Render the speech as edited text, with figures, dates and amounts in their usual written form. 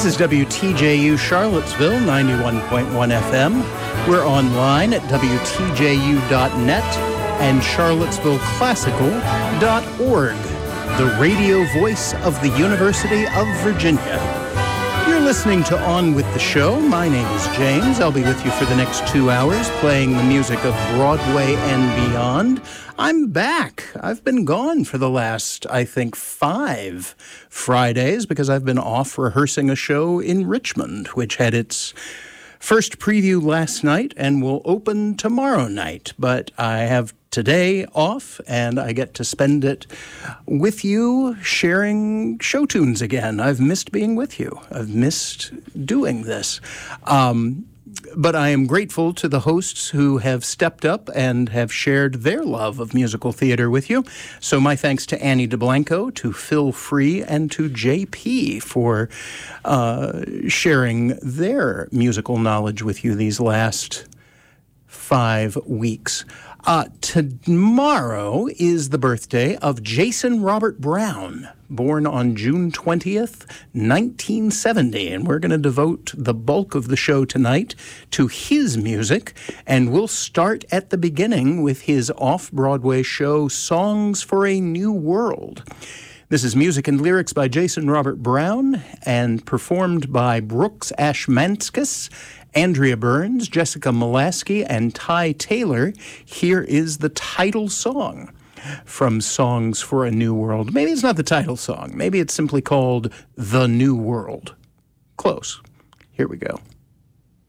This is WTJU Charlottesville, 91.1 FM. We're online at WTJU.net and CharlottesvilleClassical.org, the radio voice of the University of Virginia. You're listening to On With the Show. My name is James. I'll be with you for the next 2 hours playing the music of Broadway and beyond. I'm back. I've been gone for the last, I think, 5 Fridays because I've been off rehearsing a show in Richmond, which had its first preview last night and will open tomorrow night. But I have today off, and I get to spend it with you sharing show tunes again. I've missed being with you. I've missed doing this. But I am grateful to the hosts who have stepped up and have shared their love of musical theater with you. So my thanks to Annie DeBlanco, to Phil Free, and to JP for sharing their musical knowledge with you these last 5 weeks. Tomorrow is the birthday of Jason Robert Brown, born on June 20th, 1970. And we're going to devote the bulk of the show tonight to his music. And we'll start at the beginning with his off-Broadway show, Songs for a New World. This is music and lyrics by Jason Robert Brown and performed by Brooks Ashmanskas, Andrea Burns, Jessica Molaski, and Ty Taylor. Here is the title song from Songs for a New World. Maybe it's not the title song. Maybe it's simply called The New World. Close. Here we go.